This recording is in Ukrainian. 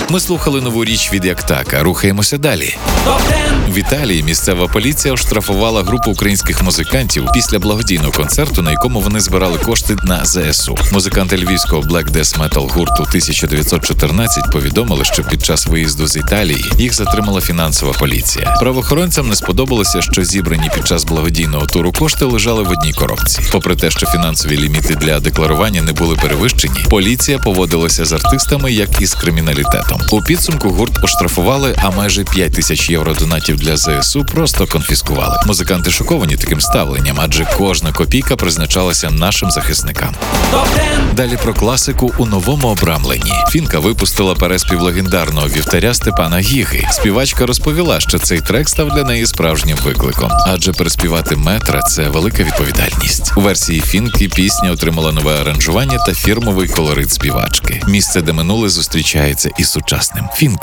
Ми слухали нову річ від Як Так, а рухаємося далі. В Італії місцева поліція оштрафувала групу українських музикантів після благодійного концерту, на якому вони збирали кошти на ЗСУ. Музиканти львівського Black Death Metal гурту 1914 повідомили, що під час виїзду з Італії їх затримала фінансова поліція. Правоохоронцям не сподобалося, що зібрані під час благодійного туру кошти лежали в одній коробці. Попри те, що фінансові ліміти для декларування не були перевищені, поліція поводилася з артистами як із криміналітетом. У підсумку гурт оштрафували, а майже 5 тисяч євро донатів для ЗСУ просто конфіскували. Музиканти шоковані таким ставленням, адже кожна копійка призначалася нашим захисникам. Далі про класику у новому обрамленні. Фінка випустила переспів легендарного вівтаря Степана Гіги. Співачка розповіла, що цей трек став для неї справжнім викликом, адже переспівати метра – це велика відповідальність. У версії Фінки пісня отримала нове аранжування та фірмовий колорит співачки. Місце, де минуле зустрічається із сучасним. Фінка.